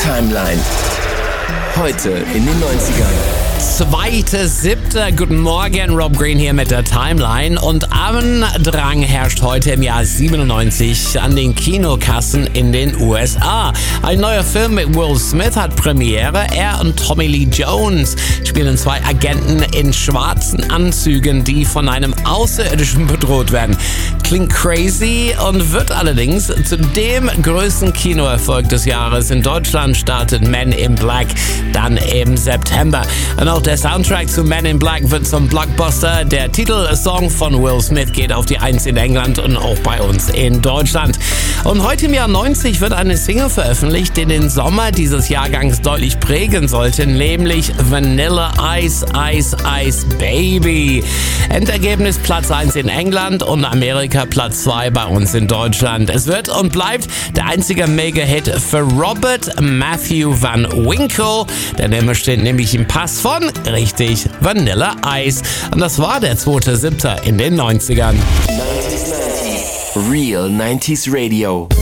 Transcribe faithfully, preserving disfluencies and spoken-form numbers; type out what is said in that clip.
Timeline. Heute in den neunzigern. zweiter siebter Guten Morgen, Rob Green hier mit der Timeline. Und Andrang herrscht heute im Jahr siebenundneunzig an den Kinokassen in den U S A. Ein neuer Film mit Will Smith hat Premiere. Er und Tommy Lee Jones spielen zwei Agenten in schwarzen Anzügen, die von einem Außerirdischen bedroht werden. Klingt crazy und wird allerdings zu dem größten Kinoerfolg des Jahres. In Deutschland startet Men in Black dann im September. Und auch der Soundtrack zu Men in Black wird zum Blockbuster. Der Titelsong von Will Smith geht auf die Eins in England und auch bei uns in Deutschland. Und heute im Jahr neunzig wird eine Single veröffentlicht, die den Sommer dieses Jahrgangs deutlich prägen sollte, nämlich Vanilla Ice, Ice, Ice Baby. Endergebnis Platz eins in England und Amerika Platz zwei bei uns in Deutschland. Es wird und bleibt der einzige Mega-Hit für Robert Matthew Van Winkle. Der Name steht nämlich im Pass von, richtig, Vanilla Ice. Und das war der zweiter siebter in den neunzigern. neunzig neunzig Real neunziger Radio.